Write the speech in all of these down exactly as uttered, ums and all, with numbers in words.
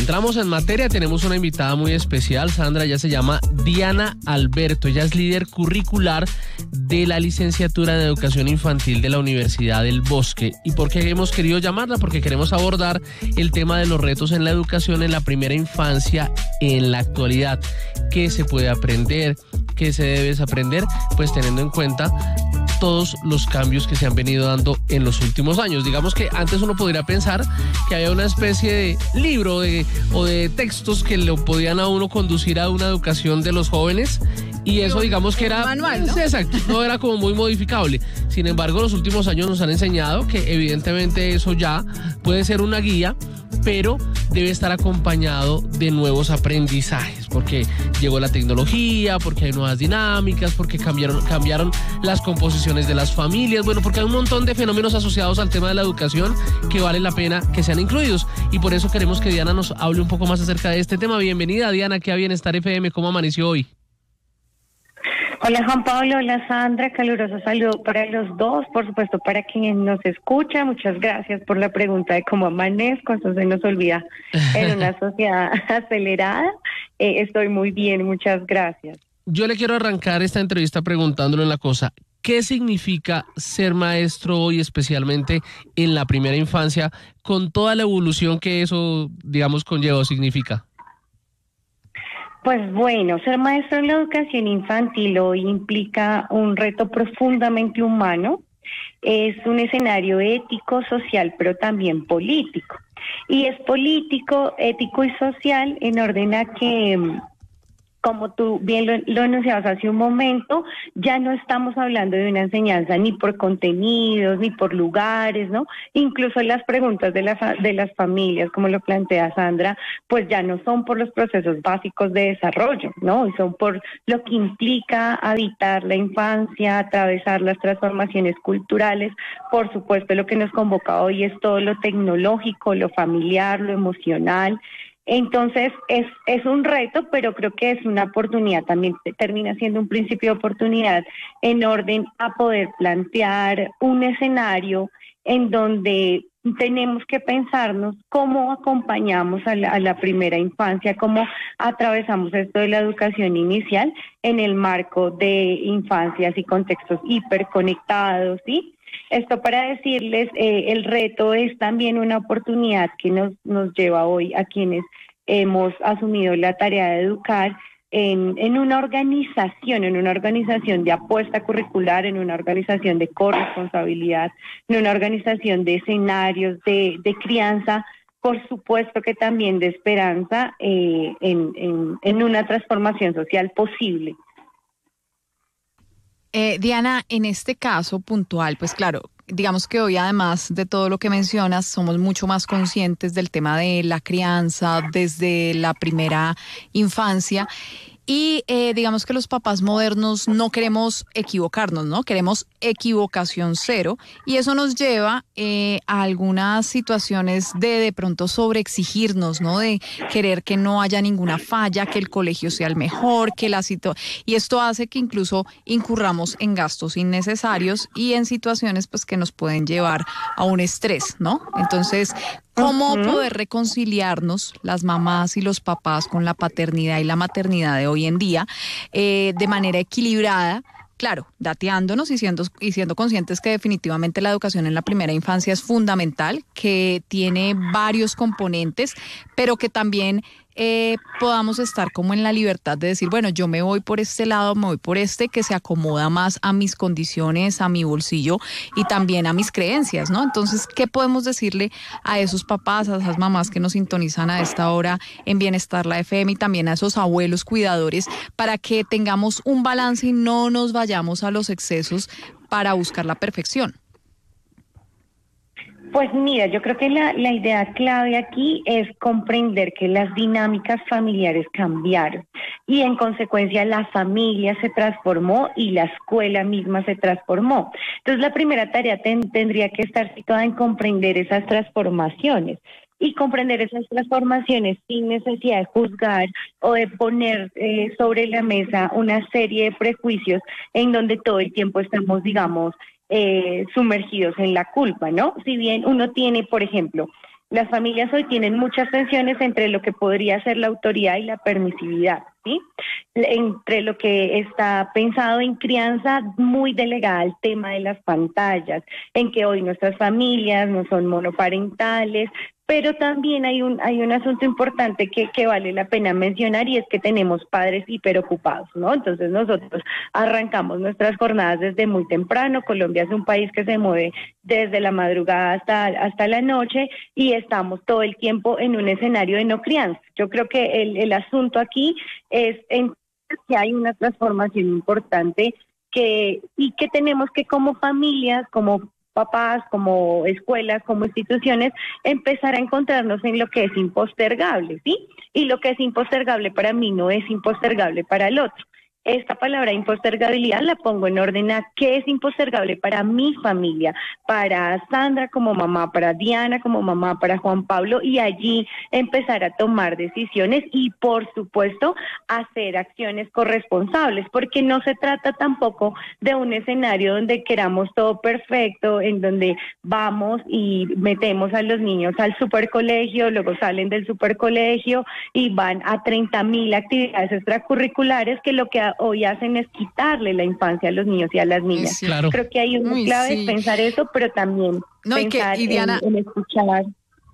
entramos en materia, tenemos una invitada muy especial, Sandra, ella se llama Diana Alberto, ella es líder curricular de la licenciatura en Educación Infantil de la Universidad del Bosque. ¿Y por qué hemos querido llamarla? Porque queremos abordar el tema de los retos en la educación en la primera infancia en la actualidad. ¿Qué se puede aprender? ¿Qué se debe aprender? Pues teniendo en cuenta todos los cambios que se han venido dando en los últimos años. Digamos que antes uno podría pensar que había una especie de libro de, o de textos que lo podían a uno conducir a una educación de los jóvenes, y eso digamos que era manual, ¿no? Sí, exacto, no era como muy modificable. Sin embargo, los últimos años nos han enseñado que evidentemente eso ya puede ser una guía, pero debe estar acompañado de nuevos aprendizajes, porque llegó la tecnología, porque hay nuevas dinámicas, porque cambiaron, cambiaron las composiciones de las familias, bueno, porque hay un montón de fenómenos asociados al tema de la educación que vale la pena que sean incluidos, y por eso queremos que Diana nos hable un poco más acerca de este tema. Bienvenida, Diana, aquí a Bienestar F M, ¿cómo amaneció hoy? Hola Juan Pablo, hola Sandra, caluroso saludo para los dos, por supuesto para quien nos escucha. Muchas gracias por la pregunta de cómo amanezco, eso se nos olvida en una sociedad acelerada. Eh, estoy muy bien, muchas gracias. Yo le quiero arrancar esta entrevista preguntándole una cosa. ¿Qué significa ser maestro hoy, especialmente en la primera infancia, con toda la evolución que eso, digamos, conlleva o significa? Pues bueno, ser maestro en la educación infantil hoy implica un reto profundamente humano, es un escenario ético, social, pero también político. Y es político, ético y social en orden a que, como tú bien lo, lo anunciabas hace un momento, ya no estamos hablando de una enseñanza ni por contenidos, ni por lugares, ¿no? Incluso las preguntas de, la, de las familias, como lo plantea Sandra, pues ya no son por los procesos básicos de desarrollo, ¿no? Y son por lo que implica habitar la infancia, atravesar las transformaciones culturales. Por supuesto, lo que nos convoca hoy es todo lo tecnológico, lo familiar, lo emocional. Entonces es, es un reto, pero creo que es una oportunidad, también termina siendo un principio de oportunidad en orden a poder plantear un escenario en donde tenemos que pensarnos cómo acompañamos a la, a la primera infancia, cómo atravesamos esto de la educación inicial en el marco de infancias y contextos hiperconectados, ¿sí? Esto para decirles, eh, el reto es también una oportunidad que nos, nos lleva hoy a quienes hemos asumido la tarea de educar en, en una organización, en una organización de apuesta curricular, en una organización de corresponsabilidad, en una organización de escenarios de, de crianza, por supuesto que también de esperanza eh, en, en, en una transformación social posible. Eh, Diana, en este caso puntual, pues claro, digamos que hoy además de todo lo que mencionas, somos mucho más conscientes del tema de la crianza desde la primera infancia. Y eh, digamos que los papás modernos no queremos equivocarnos, ¿no? Queremos equivocación cero, y eso nos lleva eh, a algunas situaciones de de pronto sobreexigirnos, ¿no? De querer que no haya ninguna falla, que el colegio sea el mejor, que la situación... Y esto hace que incluso incurramos en gastos innecesarios y en situaciones pues que nos pueden llevar a un estrés, ¿no? Entonces, ¿cómo uh-huh. poder reconciliarnos las mamás y los papás con la paternidad y la maternidad de hoy en día eh, de manera equilibrada? Claro, dateándonos y siendo, y siendo conscientes que definitivamente la educación en la primera infancia es fundamental, que tiene varios componentes, pero que también eh, podamos estar como en la libertad de decir, bueno, yo me voy por este lado, me voy por este, que se acomoda más a mis condiciones, a mi bolsillo y también a mis creencias, ¿no? Entonces, ¿qué podemos decirle a esos papás, a esas mamás que nos sintonizan a esta hora en Bienestar la F M y también a esos abuelos cuidadores para que tengamos un balance y no nos vayamos a los excesos para buscar la perfección? Pues mira, yo creo que la, la idea clave aquí es comprender que las dinámicas familiares cambiaron y en consecuencia la familia se transformó y la escuela misma se transformó. Entonces la primera tarea ten, tendría que estar situada en comprender esas transformaciones y comprender esas transformaciones sin necesidad de juzgar o de poner eh, sobre la mesa una serie de prejuicios en donde todo el tiempo estamos, digamos, Eh, sumergidos en la culpa, ¿no? Si bien uno tiene, por ejemplo, Las familias hoy tienen muchas tensiones entre lo que podría ser la autoridad y la permisividad, ¿sí? Entre lo que está pensado en crianza muy delegada al tema de las pantallas, en que hoy nuestras familias no son monoparentales, pero también hay un hay un asunto importante que, que vale la pena mencionar, y es que tenemos padres hiperocupados, ¿no? Entonces nosotros arrancamos nuestras jornadas desde muy temprano. Colombia es un país que se mueve desde la madrugada hasta, hasta la noche, y estamos todo el tiempo en un escenario de no crianza. Yo creo que el, el asunto aquí es en que hay una transformación importante que y que tenemos que, como familias, como papás, como escuelas, como instituciones, empezar a encontrarnos en lo que es impostergable, ¿sí? Y lo que es impostergable para mí no es impostergable para el otro. Esta palabra impostergabilidad la pongo en orden a qué es impostergable para mi familia, para Sandra como mamá, para Diana como mamá, para Juan Pablo, y allí empezar a tomar decisiones y, por supuesto, hacer acciones corresponsables, porque no se trata tampoco de un escenario donde queramos todo perfecto, en donde vamos y metemos a los niños al supercolegio, luego salen del supercolegio y van a treinta mil actividades extracurriculares que lo que hoy hacen es quitarle la infancia a los niños y a las niñas. Sí, claro. Creo que hay una Uy, clave sí. es pensar eso, pero también No, y que- pensar y Diana- en, en escuchar.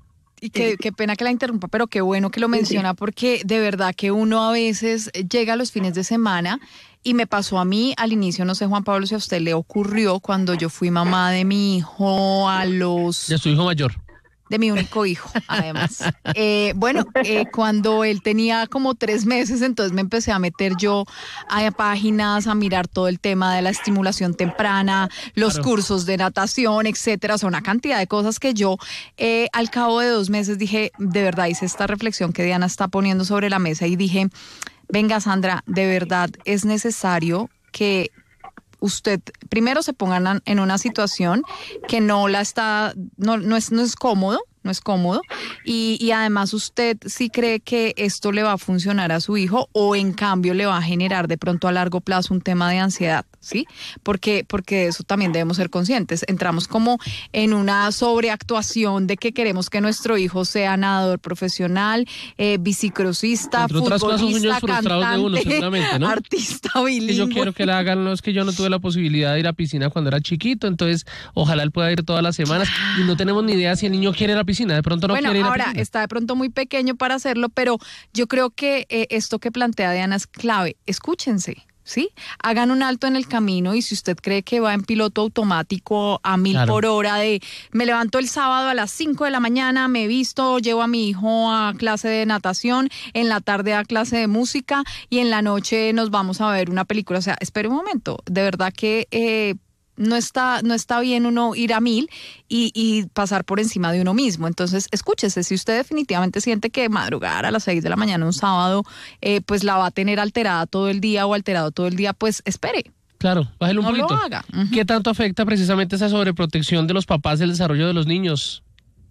Y qué, qué pena que la interrumpa, pero qué bueno que lo menciona, porque de verdad que uno a veces llega a los fines de semana, y me pasó a mí al inicio, no sé, Juan Pablo, si a usted le ocurrió cuando yo fui mamá de mi hijo a los... Ya su hijo mayor. de mi único hijo, además. Eh, bueno, eh, cuando él tenía como tres meses, entonces me empecé a meter yo a páginas, a mirar todo el tema de la estimulación temprana, los Claro. cursos de natación, etcétera. O sea, una cantidad de cosas que yo eh, al cabo de dos meses dije, de verdad hice esta reflexión que Diana está poniendo sobre la mesa y dije, venga Sandra, de verdad es necesario que usted primero se pongan en una situación que no la está, no, no es, no es cómodo, no es cómodo, y, y además usted sí cree que esto le va a funcionar a su hijo, o en cambio le va a generar de pronto a largo plazo un tema de ansiedad, ¿sí? Porque, porque de eso también debemos ser conscientes. Entramos como en una sobreactuación de que queremos que nuestro hijo sea nadador profesional, eh, bicicrosista, Entre otras cosas, son futbolista, sueños frustrados de uno, cantante, seguramente, ¿no? artista Que bilingüe. yo quiero que le hagan, no es que yo no tuve la posibilidad de ir a piscina cuando era chiquito, entonces ojalá él pueda ir todas las semanas, y no tenemos ni idea si el niño quiere ir a piscina, de pronto no Bueno, quiere ir a ahora piscina. está de pronto muy pequeño para hacerlo, pero yo creo que eh, esto que plantea Diana es clave. Escúchense, ¿sí? Hagan un alto en el camino, y si usted cree que va en piloto automático a mil Claro. por hora de me levanto el sábado a las cinco de la mañana, me visto, llevo a mi hijo a clase de natación, en la tarde a clase de música y en la noche nos vamos a ver una película. O sea, espere un momento, de verdad que... Eh, no está, no está bien uno ir a mil y, y pasar por encima de uno mismo. Entonces, escúchese, si usted definitivamente siente que madrugar a las seis de la mañana un sábado, eh, pues la va a tener alterada todo el día o alterado todo el día, pues espere. Claro, bájale un No lo poquito. haga. Ujú. ¿Qué tanto afecta precisamente esa sobreprotección de los papás del desarrollo de los niños?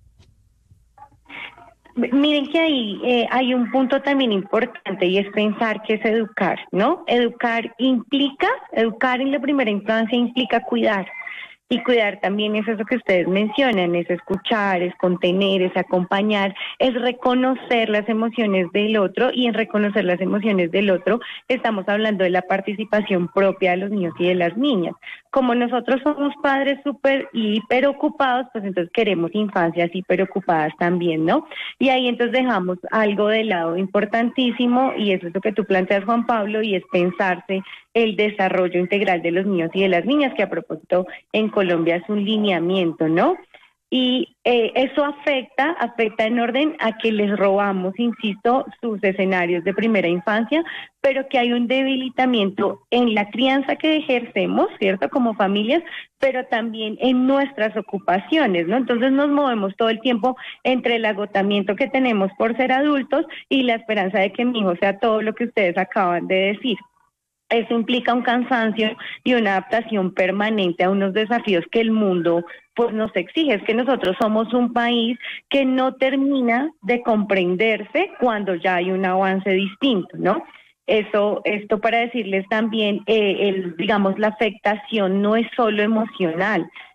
Miren que ahí eh, hay un punto también importante, y es pensar que es educar, ¿no? Educar implica, educar en la primera instancia implica cuidar. Y cuidar también es eso que ustedes mencionan, es escuchar, es contener, es acompañar, es reconocer las emociones del otro, y en reconocer las emociones del otro estamos hablando de la participación propia de los niños y de las niñas. Como nosotros somos padres súper hiperocupados, pues entonces queremos infancias hiperocupadas también, ¿no? Y ahí entonces dejamos algo de lado importantísimo, y eso es lo que tú planteas, Juan Pablo, y es pensarse el desarrollo integral de los niños y de las niñas, que a propósito en Colombia es un lineamiento, ¿no? Y eh, eso afecta, afecta en orden a que les robamos, insisto, sus escenarios de primera infancia, pero que hay un debilitamiento en la crianza que ejercemos, ¿cierto?, como familias, pero también en nuestras ocupaciones, ¿no? Entonces nos movemos todo el tiempo entre el agotamiento que tenemos por ser adultos y la esperanza de que mi hijo sea todo lo que ustedes acaban de decir. Eso implica un cansancio y una adaptación permanente a unos desafíos que el mundo pues nos exige. Es que nosotros somos un país que no termina de comprenderse cuando ya hay un avance distinto, ¿no? Eso, esto para decirles también, eh, el, digamos, la afectación no es solo emocional,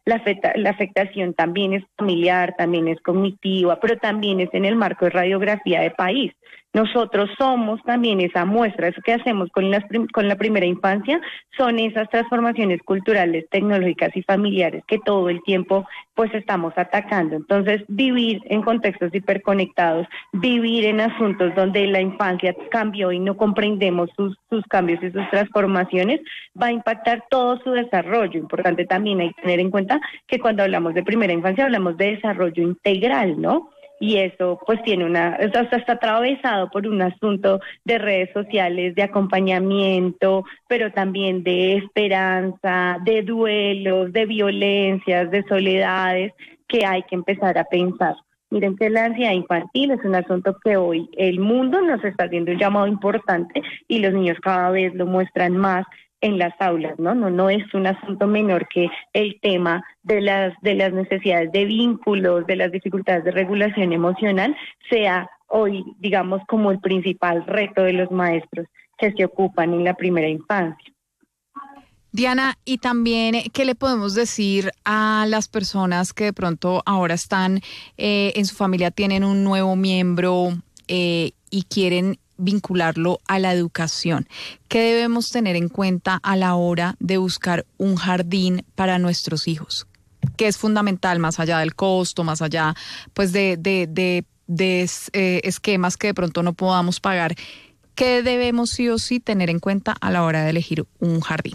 La, afecta, la afectación también es familiar, también es cognitiva, pero también es en el marco de radiografía de país. Nosotros somos también esa muestra. Eso que hacemos con, las prim- con la primera infancia son esas transformaciones culturales, tecnológicas y familiares que todo el tiempo pues estamos atacando. Entonces, vivir en contextos hiperconectados, vivir en asuntos donde la infancia cambió y no comprendemos sus, sus cambios y sus transformaciones, va a impactar todo su desarrollo. Importante también hay que tener en cuenta que cuando hablamos de primera infancia hablamos de desarrollo integral, ¿no? Y eso pues tiene una, o sea, está atravesado por un asunto de redes sociales, de acompañamiento, pero también de esperanza, de duelos, de violencias, de soledades, que hay que empezar a pensar. Miren que la ansiedad infantil es un asunto que hoy el mundo nos está haciendo un llamado importante y los niños cada vez lo muestran más en las aulas, ¿no? No, no es un asunto menor que el tema de las, de las necesidades de vínculos, de las dificultades de regulación emocional, sea hoy, digamos, como el principal reto de los maestros que se ocupan en la primera infancia. Diana, y también, ¿qué le podemos decir a las personas que de pronto ahora están eh, en su familia, tienen un nuevo miembro eh, y quieren vincularlo a la educación? ¿Qué debemos tener en cuenta a la hora de buscar un jardín para nuestros hijos? ¿Qué es fundamental más allá del costo, más allá pues de, de, de, de eh, esquemas que de pronto no podamos pagar? ¿Qué debemos sí o sí tener en cuenta a la hora de elegir un jardín?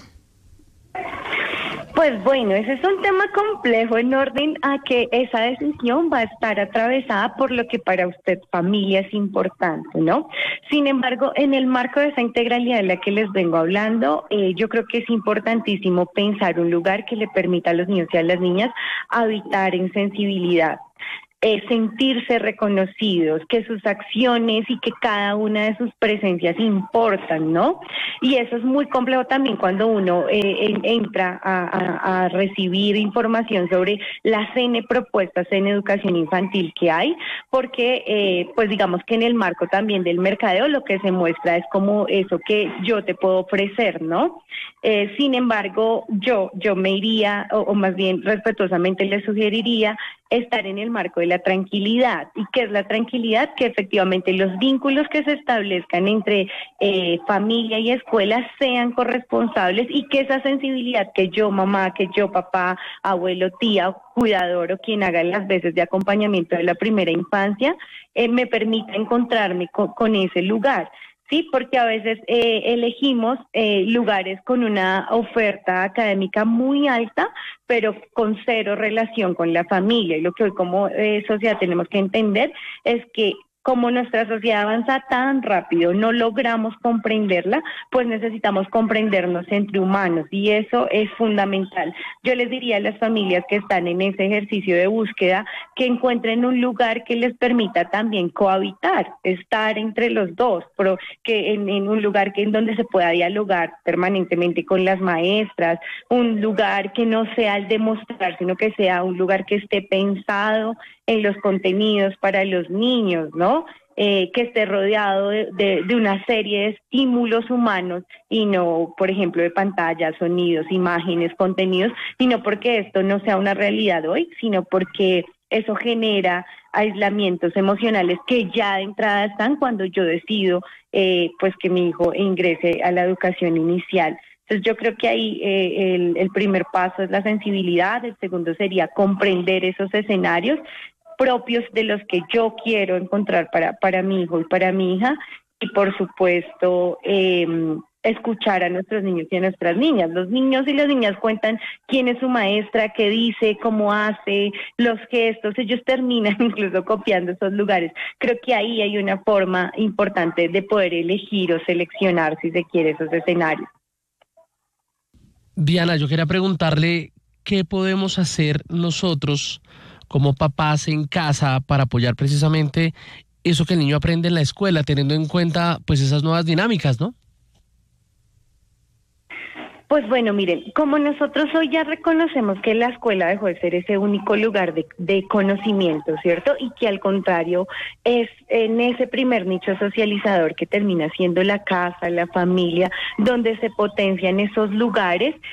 Pues bueno, ese es un tema complejo en orden a que esa decisión va a estar atravesada por lo que para usted familia es importante, ¿no? Sin embargo, en el marco de esa integralidad de la que les vengo hablando, eh, yo creo que es importantísimo pensar un lugar que le permita a los niños y a las niñas habitar en sensibilidad. Eh, sentirse reconocidos, que sus acciones y que cada una de sus presencias importan, ¿no? Y eso es muy complejo también cuando uno eh, en, entra a, a, a recibir información sobre las N propuestas en educación infantil que hay, porque eh, pues digamos que en el marco también del mercadeo lo que se muestra es como eso que yo te puedo ofrecer, ¿no? Eh, sin embargo, yo, yo me iría, o, o más bien respetuosamente le sugeriría estar en el marco de la tranquilidad. ¿Y qué es la tranquilidad? Que efectivamente los vínculos que se establezcan entre eh, familia y escuela sean corresponsables y que esa sensibilidad que yo mamá, que yo papá, abuelo, tía, cuidador o quien haga las veces de acompañamiento de la primera infancia, eh, me permita encontrarme con, con ese lugar. Sí, porque a veces eh, elegimos eh, lugares con una oferta académica muy alta, pero con cero relación con la familia. Y lo que hoy como eh, sociedad tenemos que entender es que como nuestra sociedad avanza tan rápido, no logramos comprenderla, pues necesitamos comprendernos entre humanos y eso es fundamental. Yo les diría a las familias que están en ese ejercicio de búsqueda que encuentren un lugar que les permita también cohabitar, estar entre los dos, pero que en, en un lugar que en donde se pueda dialogar permanentemente con las maestras, un lugar que no sea el demostrar, sino que sea un lugar que esté pensado en los contenidos para los niños, ¿no? Eh, que esté rodeado de, de, de una serie de estímulos humanos y no, por ejemplo, de pantallas, sonidos, imágenes, contenidos, y no porque esto no sea una realidad hoy, sino porque eso genera aislamientos emocionales que ya de entrada están cuando yo decido eh, pues que mi hijo ingrese a la educación inicial. Entonces yo creo que ahí eh, el, el primer paso es la sensibilidad, el segundo sería comprender esos escenarios propios de los que yo quiero encontrar para, para mi hijo y para mi hija, y por supuesto eh, escuchar a nuestros niños y a nuestras niñas. Los niños y las niñas cuentan quién es su maestra, qué dice, cómo hace, los gestos, ellos terminan incluso copiando esos lugares. Creo que ahí hay una forma importante de poder elegir o seleccionar, si se quiere, esos escenarios. Diana, yo quería preguntarle qué podemos hacer nosotros como papás en casa para apoyar precisamente eso que el niño aprende en la escuela, teniendo en cuenta pues esas nuevas dinámicas, ¿no? Pues bueno, miren, como nosotros hoy ya reconocemos que la escuela dejó de ser ese único lugar de, de conocimiento, ¿cierto? Y que al contrario es en ese primer nicho socializador que termina siendo la casa, la familia, donde se potencian esos lugares.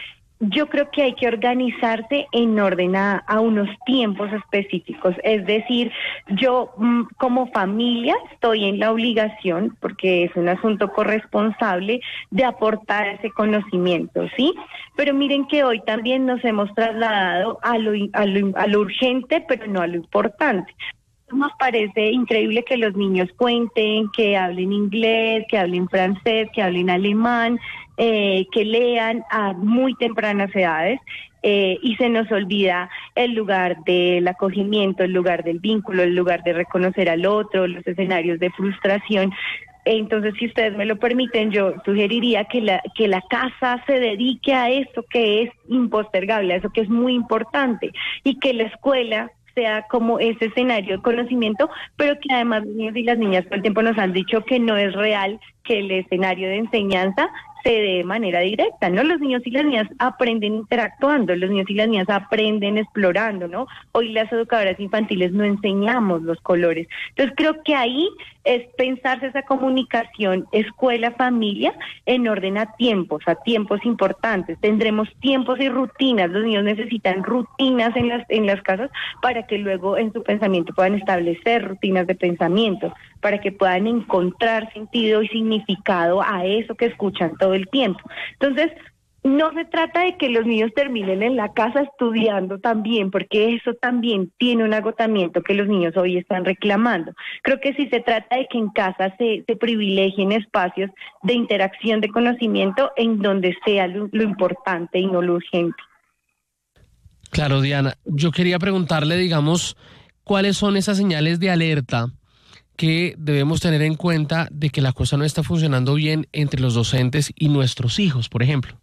yo creo que hay que organizarse en orden a, a unos tiempos específicos. Es decir, yo mm, como familia estoy en la obligación, porque es un asunto corresponsable, de aportar ese conocimiento, ¿sí? Pero miren que hoy también nos hemos trasladado a lo, a lo, a lo urgente, pero no a lo importante. Nos parece increíble que los niños cuenten, que hablen inglés, que hablen francés, que hablen alemán, eh, que lean a muy tempranas edades, eh, y se nos olvida el lugar del acogimiento, el lugar del vínculo, el lugar de reconocer al otro, los escenarios de frustración. Entonces, si ustedes me lo permiten, yo sugeriría que la que la casa se dedique a eso que es impostergable, a eso que es muy importante, y que la escuela sea como ese escenario de conocimiento, pero que además los niños y las niñas todo el tiempo nos han dicho que no es real que el escenario de enseñanza se dé de manera directa, ¿no? Los niños y las niñas aprenden interactuando, los niños y las niñas aprenden explorando, ¿no? Hoy las educadoras infantiles no enseñamos los colores. Entonces creo que ahí es pensarse esa comunicación escuela-familia en orden a tiempos, a tiempos importantes. Tendremos tiempos y rutinas, los niños necesitan rutinas en las, en las casas para que luego en su pensamiento puedan establecer rutinas de pensamiento, para que puedan encontrar sentido y significado a eso que escuchan todo el tiempo. Entonces, no se trata de que los niños terminen en la casa estudiando también, porque eso también tiene un agotamiento que los niños hoy están reclamando. Creo que sí se trata de que en casa se, se privilegien espacios de interacción, de conocimiento, en donde sea lo, lo importante y no lo urgente. Claro, Diana, yo quería preguntarle, digamos, ¿cuáles son esas señales de alerta que debemos tener en cuenta de que la cosa no está funcionando bien entre los docentes y nuestros hijos, por ejemplo?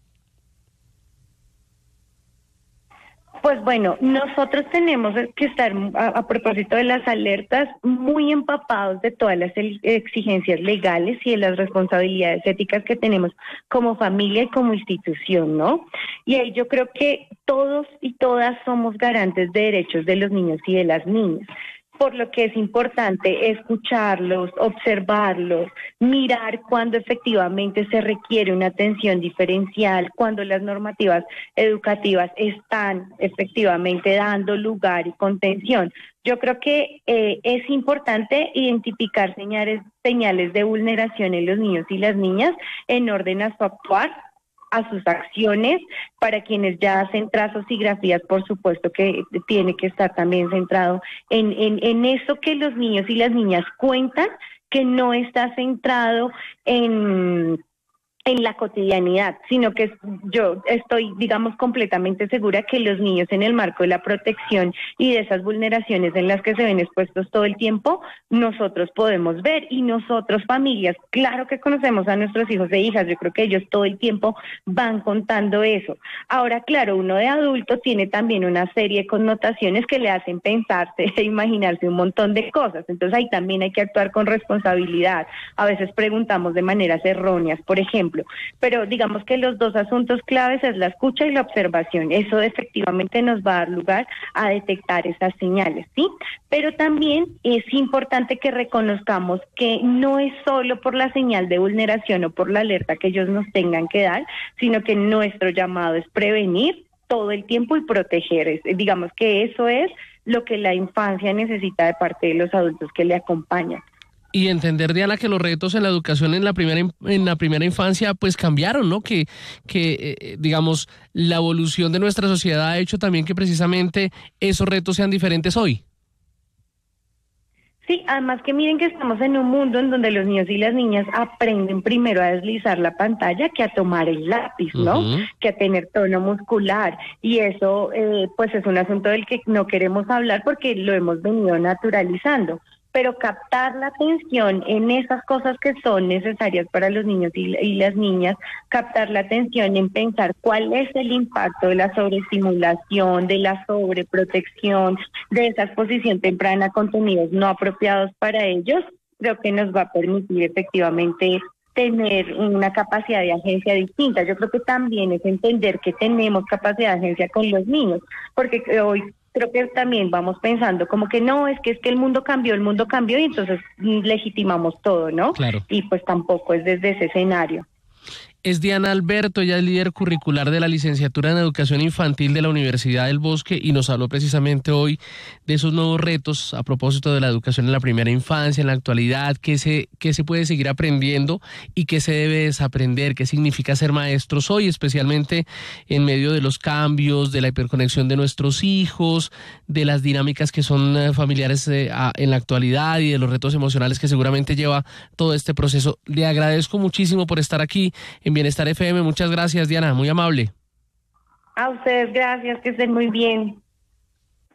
Pues bueno, nosotros tenemos que estar, a, a propósito de las alertas, muy empapados de todas las exigencias legales y de las responsabilidades éticas que tenemos como familia y como institución, ¿no? Y ahí yo creo que todos y todas somos garantes de derechos de los niños y de las niñas, por lo que es importante escucharlos, observarlos, mirar cuando efectivamente se requiere una atención diferencial, cuando las normativas educativas están efectivamente dando lugar y contención. Yo creo que eh, es importante identificar señales, señales de vulneración en los niños y las niñas en orden a su actuar, a sus acciones. Para quienes ya hacen trazos y grafías, por supuesto que tiene que estar también centrado en, en, en eso que los niños y las niñas cuentan, que no está centrado en... en la cotidianidad, sino que yo estoy, digamos, completamente segura que los niños, en el marco de la protección y de esas vulneraciones en las que se ven expuestos todo el tiempo, nosotros podemos ver, y nosotros familias, claro que conocemos a nuestros hijos e hijas, yo creo que ellos todo el tiempo van contando eso. Ahora, claro, uno de adulto tiene también una serie de connotaciones que le hacen pensarse e imaginarse un montón de cosas, entonces ahí también hay que actuar con responsabilidad. A veces preguntamos de maneras erróneas, por ejemplo, pero digamos que los dos asuntos claves es la escucha y la observación. Eso efectivamente nos va a dar lugar a detectar esas señales, ¿sí? Pero también es importante que reconozcamos que no es solo por la señal de vulneración o por la alerta que ellos nos tengan que dar, sino que nuestro llamado es prevenir todo el tiempo y proteger. Es, digamos que eso es lo que la infancia necesita de parte de los adultos que le acompañan. Y entender, Diana, que los retos en la educación en la primera en la primera infancia pues cambiaron, ¿no? Que, que eh, digamos, la evolución de nuestra sociedad ha hecho también que precisamente esos retos sean diferentes hoy. Sí, además que miren que estamos en un mundo en donde los niños y las niñas aprenden primero a deslizar la pantalla que a tomar el lápiz, ¿no? Uh-huh. Que a tener tono muscular. Y eso eh, pues es un asunto del que no queremos hablar porque lo hemos venido naturalizando. Pero captar la atención en esas cosas que son necesarias para los niños y, y las niñas, captar la atención en pensar cuál es el impacto de la sobreestimulación, de la sobreprotección, de esa exposición temprana a contenidos no apropiados para ellos, creo que nos va a permitir efectivamente tener una capacidad de agencia distinta. Yo creo que también es entender que tenemos capacidad de agencia con los niños, porque hoy creo que también vamos pensando como que no, es que es que el mundo cambió, el mundo cambió y entonces legitimamos todo, ¿no? Claro. Y pues tampoco es desde ese escenario. Es Diana Alberto, ella es líder curricular de la licenciatura en Educación Infantil de la Universidad del Bosque y nos habló precisamente hoy de esos nuevos retos a propósito de la educación en la primera infancia, en la actualidad, qué se, qué se puede seguir aprendiendo y qué se debe desaprender, qué significa ser maestros hoy, especialmente en medio de los cambios, de la hiperconexión de nuestros hijos, de las dinámicas que son eh, familiares eh, a, en la actualidad y de los retos emocionales que seguramente lleva todo este proceso. Le agradezco muchísimo por estar aquí en Bienestar F M. Muchas gracias, Diana, muy amable. A ustedes, gracias, que estén muy bien.